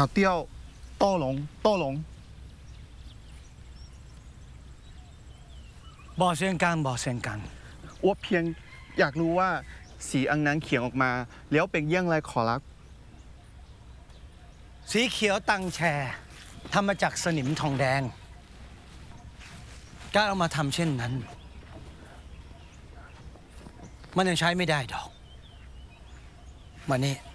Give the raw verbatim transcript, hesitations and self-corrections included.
ขาเตี้ยวโต้หลงโต้หลงบอกเสียงกันบอกเสียงกันอ้วเพียงอยากรู้ว่าสีอันนั้นเขียนออกมาแล้วเป็นเยี่ยงไรขอรับสีเขียวตังแชทำมาจากสนิมทองแดงการเอามาทำเช่นนั้นมันยังใช้ไม่ได้ดอกมานี่